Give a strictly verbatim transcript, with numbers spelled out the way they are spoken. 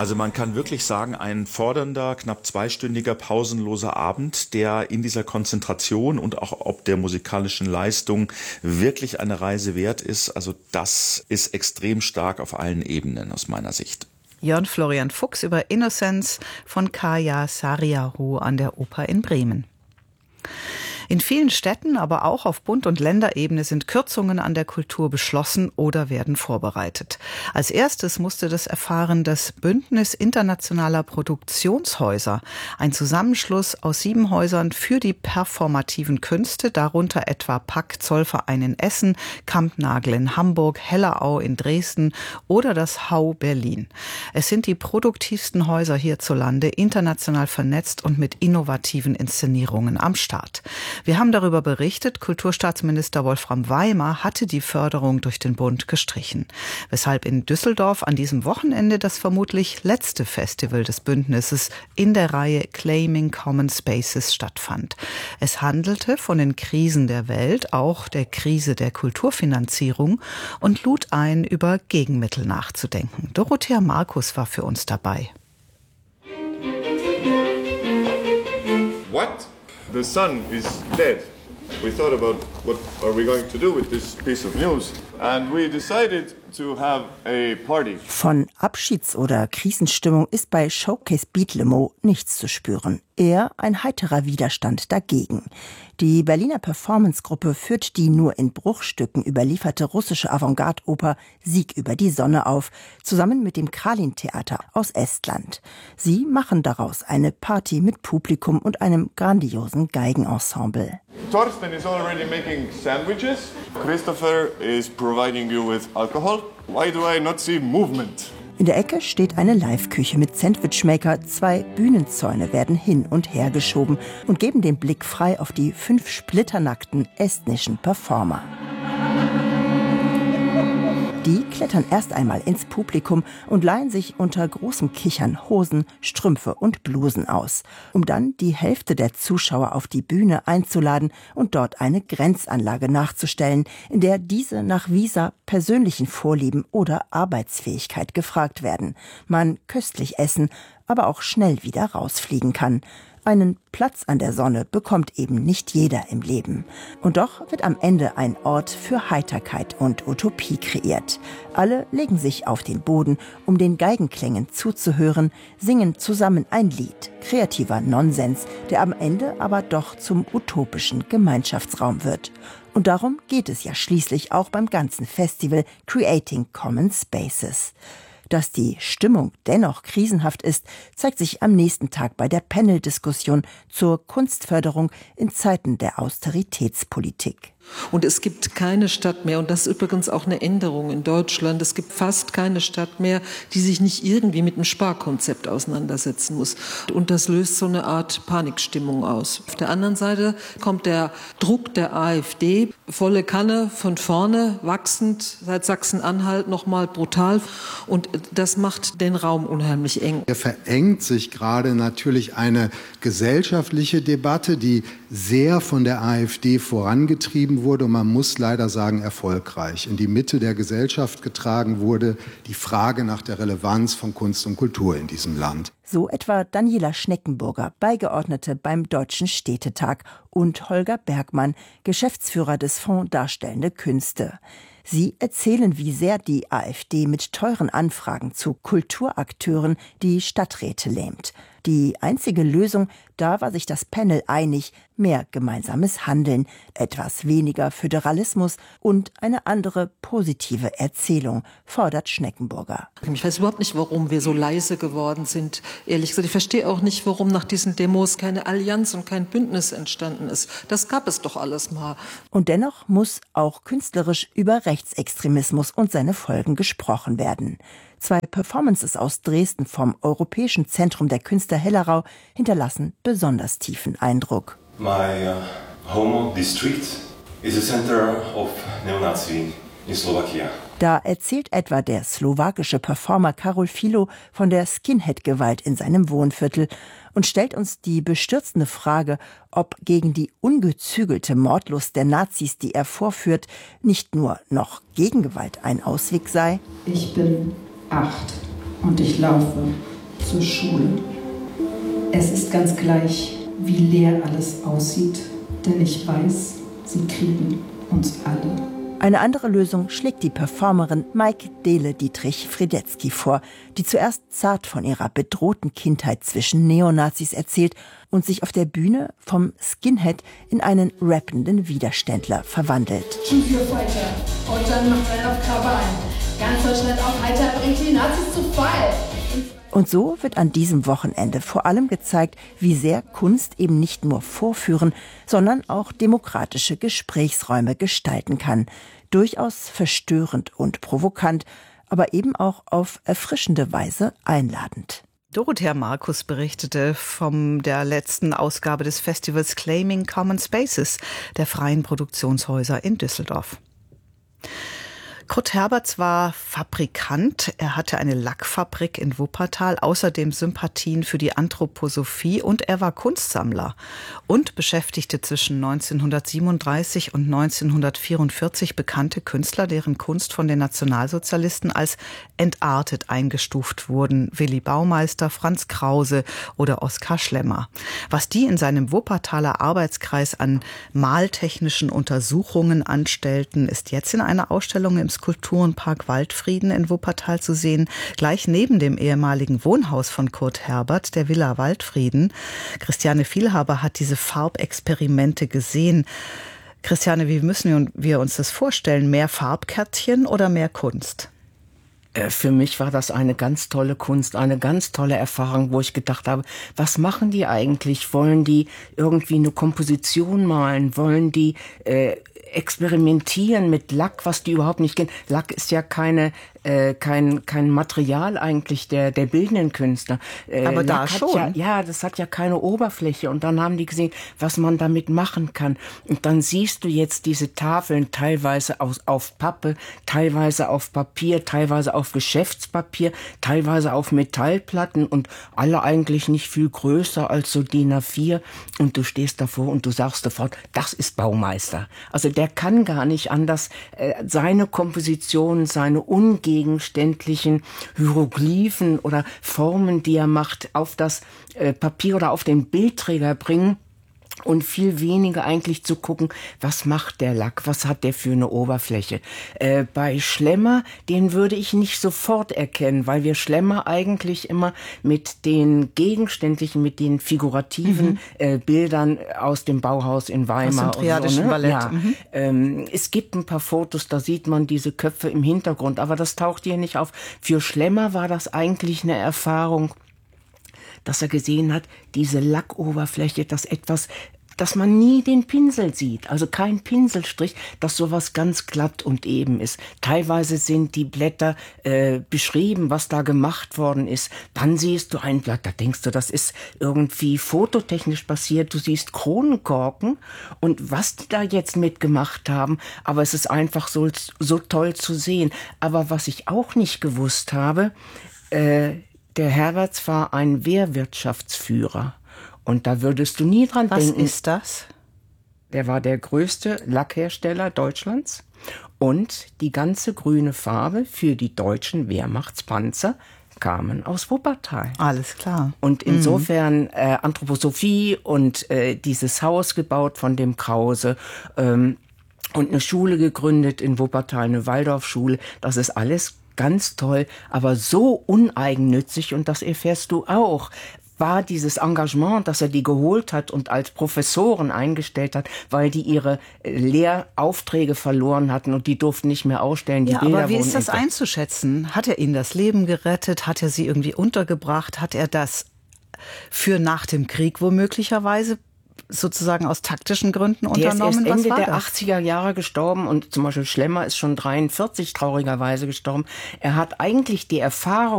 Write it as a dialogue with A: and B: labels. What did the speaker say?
A: Also man kann wirklich sagen, ein fordernder, knapp zweistündiger, pausenloser Abend, der in dieser Konzentration und auch ob der musikalischen Leistung wirklich eine Reise wert ist. Also das ist extrem stark auf allen Ebenen aus meiner Sicht.
B: Jörn Florian Fuchs über Innocence von Kaya Saariaho an der Oper in Bremen. In vielen Städten, aber auch auf Bund- und Länderebene sind Kürzungen an der Kultur beschlossen oder werden vorbereitet. Als erstes musste das erfahren das Bündnis internationaler Produktionshäuser, ein Zusammenschluss aus sieben Häusern für die performativen Künste, darunter etwa Pack Zollverein in Essen, Kampnagel in Hamburg, Hellerau in Dresden oder das Hau Berlin. Es sind die produktivsten Häuser hierzulande, international vernetzt und mit innovativen Inszenierungen am Start. Wir haben darüber berichtet, Kulturstaatsminister Wolfram Weimar hatte die Förderung durch den Bund gestrichen, weshalb in Düsseldorf an diesem Wochenende das vermutlich letzte Festival des Bündnisses in der Reihe Claiming Common Spaces stattfand. Es handelte von den Krisen der Welt, auch der Krise der Kulturfinanzierung und lud ein, über Gegenmittel nachzudenken. Dorothea Markus war für uns dabei.
C: What? The sun is dead. We thought about what are we going to do with this piece of news, and we decided to have a party.
D: Von Abschieds- oder Krisenstimmung ist bei Showcase Beat Le Maux nichts zu spüren. Eher ein heiterer Widerstand dagegen. Die Berliner Performance-Gruppe führt die nur in Bruchstücken überlieferte russische Avantgarde-Oper Sieg über die Sonne auf, zusammen mit dem Kralin-Theater aus Estland. Sie machen daraus eine Party mit Publikum und einem grandiosen Geigenensemble.
C: Thorsten is already making sandwiches. Christopher is providing you with alcohol. Why do I not see movement?
D: In der Ecke steht eine Live-Küche mit Sandwichmaker, zwei Bühnenzäune werden hin und her geschoben und geben den Blick frei auf die fünf splitternackten estnischen Performer. Die klettern erst einmal ins Publikum und leihen sich unter großem Kichern Hosen, Strümpfe und Blusen aus, um dann die Hälfte der Zuschauer auf die Bühne einzuladen und dort eine Grenzanlage nachzustellen, in der diese nach Visa, persönlichen Vorlieben oder Arbeitsfähigkeit gefragt werden. Man köstlich essen, aber auch schnell wieder rausfliegen kann. Einen Platz an der Sonne bekommt eben nicht jeder im Leben. Und doch wird am Ende ein Ort für Heiterkeit und Utopie kreiert. Alle legen sich auf den Boden, um den Geigenklängen zuzuhören, singen zusammen ein Lied. Kreativer Nonsens, der am Ende aber doch zum utopischen Gemeinschaftsraum wird. Und darum geht es ja schließlich auch beim ganzen Festival Creating Common Spaces. Dass die Stimmung dennoch krisenhaft ist, zeigt sich am nächsten Tag bei der Panel-Diskussion zur Kunstförderung in Zeiten der Austeritätspolitik.
E: Und es gibt keine Stadt mehr, und das ist übrigens auch eine Änderung in Deutschland, es gibt fast keine Stadt mehr, die sich nicht irgendwie mit einem Sparkonzept auseinandersetzen muss. Und das löst so eine Art Panikstimmung aus. Auf der anderen Seite kommt der Druck der AfD, volle Kanne, von vorne, wachsend, seit Sachsen-Anhalt nochmal brutal. Und das macht den Raum unheimlich eng.
F: Er verengt sich gerade natürlich eine gesellschaftliche Debatte, die sehr von der AfD vorangetrieben wurde und man muss leider sagen erfolgreich in die Mitte der Gesellschaft getragen wurde, die Frage nach der Relevanz von Kunst und Kultur in diesem Land.
D: So etwa Daniela Schneckenburger, Beigeordnete beim Deutschen Städtetag, und Holger Bergmann, Geschäftsführer des Fonds Darstellende Künste. Sie erzählen, wie sehr die AfD mit teuren Anfragen zu Kulturakteuren die Stadträte lähmt. Die einzige Lösung, da war sich das Panel einig, mehr gemeinsames Handeln, etwas weniger Föderalismus und eine andere positive Erzählung, fordert Schneckenburger.
E: Ich weiß überhaupt nicht, warum wir so leise geworden sind. Ehrlich gesagt, ich verstehe auch nicht, warum nach diesen Demos keine Allianz und kein Bündnis entstanden ist. Das gab es doch alles mal.
D: Und dennoch muss auch künstlerisch über Rechtsextremismus und seine Folgen gesprochen werden. Zwei Performances aus Dresden vom Europäischen Zentrum der Künste Hellerau hinterlassen besonders tiefen Eindruck.
G: My uh, home district is a center of neo-Nazi in Slovakia.
D: Da erzählt etwa der slowakische Performer Karol Filo von der Skinhead-Gewalt in seinem Wohnviertel und stellt uns die bestürzende Frage, ob gegen die ungezügelte Mordlust der Nazis, die er vorführt, nicht nur noch Gegengewalt ein Ausweg sei.
H: Ich bin acht und ich laufe zur Schule. Es ist ganz gleich, wie leer alles aussieht, denn ich weiß, sie kriegen uns alle.
D: Eine andere Lösung schlägt die Performerin Maike Dehle-Dietrich-Friedetzky vor, die zuerst zart von ihrer bedrohten Kindheit zwischen Neonazis erzählt und sich auf der Bühne vom Skinhead in einen rappenden Widerständler verwandelt.
H: Choose your fighter und dann macht einen auf Krawall. Ganz Deutschland auf heiter, bringt die Nazis zu Fall.
D: Und so wird an diesem Wochenende vor allem gezeigt, wie sehr Kunst eben nicht nur vorführen, sondern auch demokratische Gesprächsräume gestalten kann. Durchaus verstörend und provokant, aber eben auch auf erfrischende Weise einladend.
B: Dorothea Markus berichtete von der letzten Ausgabe des Festivals Claiming Common Spaces der freien Produktionshäuser in Düsseldorf. Kurt Herberts war Fabrikant. Er hatte eine Lackfabrik in Wuppertal, außerdem Sympathien für die Anthroposophie und er war Kunstsammler und beschäftigte zwischen neunzehnhundertsiebenunddreißig und neunzehnhundertvierundvierzig bekannte Künstler, deren Kunst von den Nationalsozialisten als entartet eingestuft wurden. Willi Baumeister, Franz Krause oder Oskar Schlemmer. Was die in seinem Wuppertaler Arbeitskreis an maltechnischen Untersuchungen anstellten, ist jetzt in einer Ausstellung im Skulpturenpark Waldfrieden in Wuppertal zu sehen, gleich neben dem ehemaligen Wohnhaus von Kurt Herbert, der Villa Waldfrieden. Christiane Vielhaber hat diese Farbexperimente gesehen. Christiane, wie müssen wir uns das vorstellen? Mehr Farbkärtchen oder mehr Kunst?
I: Für mich war das eine ganz tolle Kunst, eine ganz tolle Erfahrung, wo ich gedacht habe, was machen die eigentlich? Wollen die irgendwie eine Komposition malen? Wollen die äh, experimentieren mit Lack, was die überhaupt nicht kennen? Lack ist ja keine äh, kein kein Material eigentlich der der bildenden Künstler. Äh,
B: Aber da
I: Lack hat
B: schon.
I: Ja, ja, das hat ja keine Oberfläche. Und dann haben die gesehen, was man damit machen kann. Und dann siehst du jetzt diese Tafeln teilweise aus, auf Pappe, teilweise auf Papier, teilweise auf Geschäftspapier, teilweise auf Metallplatten und alle eigentlich nicht viel größer als so D I N A vier. Und du stehst davor und du sagst sofort, das ist Baumeister. Also der kann gar nicht anders äh, seine Komposition, seine ungegenständlichen Hieroglyphen oder Formen, die er macht, auf das äh, Papier oder auf den Bildträger bringen. Und viel weniger eigentlich zu gucken, was macht der Lack, was hat der für eine Oberfläche. Äh, bei Schlemmer, den würde ich nicht sofort erkennen, weil wir Schlemmer eigentlich immer mit den gegenständlichen, mit den figurativen mhm. äh, Bildern aus dem Bauhaus in Weimar.
B: Aus dem triadischen
I: so, ne?
B: Ballett.
I: Ja.
B: Mhm.
I: Ähm, es gibt ein paar Fotos, da sieht man diese Köpfe im Hintergrund, aber das taucht hier nicht auf. Für Schlemmer war das eigentlich eine Erfahrung, dass er gesehen hat, diese Lackoberfläche, dass etwas, dass man nie den Pinsel sieht, also kein Pinselstrich, dass sowas ganz glatt und eben ist. Teilweise sind die Blätter äh, beschrieben, was da gemacht worden ist. Dann siehst du ein Blatt, da denkst du, das ist irgendwie fototechnisch passiert. Du siehst Kronenkorken und was die da jetzt mitgemacht haben, aber es ist einfach so, so toll zu sehen. Aber was ich auch nicht gewusst habe, äh, der Herberts war ein Wehrwirtschaftsführer. Und da würdest du nie dran
B: Was
I: denken.
B: Was ist das?
I: Der war der größte Lackhersteller Deutschlands. Und die ganze grüne Farbe für die deutschen Wehrmachtspanzer kamen aus Wuppertal.
B: Alles klar.
I: Und insofern äh, Anthroposophie und äh, dieses Haus gebaut von dem Krause ähm, und eine Schule gegründet in Wuppertal, eine Waldorfschule. Das ist alles ganz toll, aber so uneigennützig, und das erfährst du auch, war dieses Engagement, dass er die geholt hat und als Professoren eingestellt hat, weil die ihre Lehraufträge verloren hatten und die durften nicht mehr ausstellen. Die
B: ja,
I: Bilder
B: aber wie
I: wurden
B: ist das
I: entdeckt.
B: einzuschätzen? Hat er ihnen das Leben gerettet? Hat er sie irgendwie untergebracht? Hat er das für nach dem Krieg womöglicherweise sozusagen aus taktischen Gründen unternommen?
I: Der ist erst Ende
B: Was war
I: der
B: das?
I: achtziger Jahre gestorben und zum Beispiel Schlemmer ist schon dreiundvierzig traurigerweise gestorben. Er hat eigentlich die Erfahrung